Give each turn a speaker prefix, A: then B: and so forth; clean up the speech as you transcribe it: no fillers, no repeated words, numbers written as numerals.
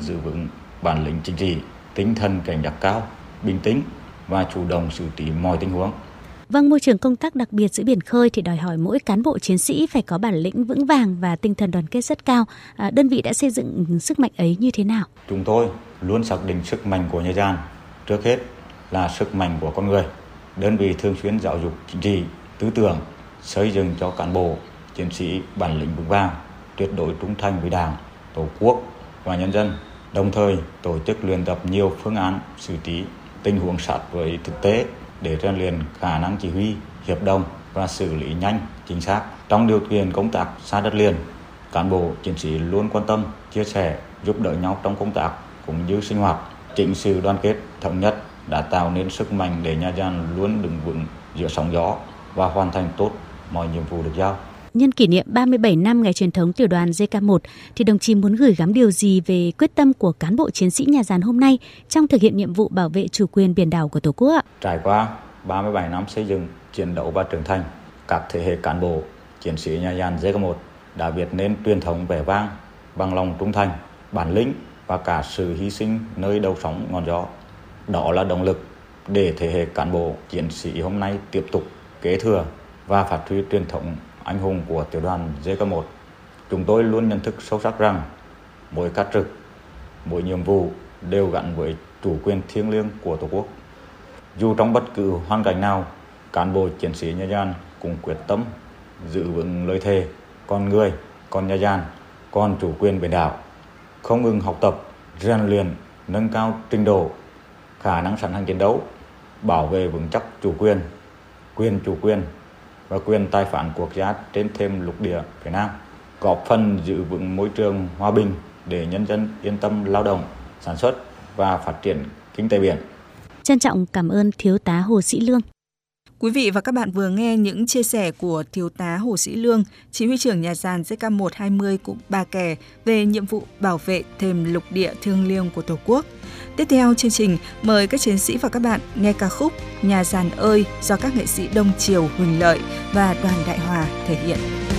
A: giữ vững bản lĩnh chính trị, tinh thần cảnh giác cao, bình tĩnh và chủ động xử lý mọi tình huống.
B: Vâng, môi trường công tác đặc biệt giữa biển khơi thì đòi hỏi mỗi cán bộ chiến sĩ phải có bản lĩnh vững vàng và tinh thần đoàn kết rất cao. Đơn vị đã xây dựng sức mạnh ấy như thế nào?
A: Chúng tôi luôn xác định sức mạnh của Nha Giang trước hết là sức mạnh của con người. Đơn vị thường xuyên giáo dục chính trị, tư tưởng, xây dựng cho cán bộ chiến sĩ bản lĩnh vững vàng, tuyệt đối trung thành với Đảng, Tổ quốc và nhân dân. Đồng thời tổ chức luyện tập nhiều phương án xử lý tình huống sát với thực tế để rèn luyện khả năng chỉ huy, hiệp đồng và xử lý nhanh, chính xác. Trong điều kiện công tác xa đất liền, cán bộ chiến sĩ luôn quan tâm, chia sẻ, giúp đỡ nhau trong công tác cũng như sinh hoạt. Chính sự đoàn kết, thống nhất đã tạo nên sức mạnh để Nha Giang luôn đứng vững giữa sóng gió và hoàn thành tốt mọi nhiệm vụ được giao.
B: Nhân kỷ niệm 37 năm ngày truyền thống tiểu đoàn JK1 thì đồng chí muốn gửi gắm điều gì về quyết tâm của cán bộ chiến sĩ Nhà Giàn hôm nay trong thực hiện nhiệm vụ bảo vệ chủ quyền biển đảo của Tổ quốc ạ?
A: Trải qua 37 năm xây dựng, chiến đấu và trưởng thành, các thế hệ cán bộ chiến sĩ Nhà Giàn JK1 đã viết nên truyền thống vẻ vang bằng lòng trung thành, bản lĩnh và cả sự hy sinh nơi đầu sóng ngọn gió. Đó là động lực để thế hệ cán bộ chiến sĩ hôm nay tiếp tục kế thừa và phát huy truyền thống anh hùng của tiểu đoàn JK1. Chúng tôi luôn nhận thức sâu sắc rằng mỗi ca trực, mỗi nhiệm vụ đều gắn với chủ quyền thiêng liêng của Tổ quốc. Dù trong bất cứ hoàn cảnh nào, cán bộ chiến sĩ Nha Giang cũng quyết tâm giữ vững lời thề con người, con Nha Giang, con chủ quyền biển đảo, không ngừng học tập, rèn luyện, nâng cao trình độ, khả năng sẵn sàng chiến đấu, bảo vệ vững chắc chủ quyền và quyền tài phán quốc gia trên thềm lục địa phía Nam, góp phần giữ vững môi trường hòa bình để nhân dân yên tâm lao động, sản xuất và phát triển kinh tế biển.
B: Trân trọng cảm ơn Thiếu tá Hồ Sĩ Lương.
C: Quý vị và các bạn vừa nghe những chia sẻ của Thiếu tá Hồ Sĩ Lương, Chỉ huy trưởng Nhà Giàn JK120 cụm Ba Kè về nhiệm vụ bảo vệ thềm lục địa thiêng liêng của Tổ quốc. Tiếp theo chương trình, mời các chiến sĩ và các bạn nghe ca khúc Nhà Giàn ơi do các nghệ sĩ Đông Triều, Huỳnh Lợi và Đoàn Đại Hòa thể hiện.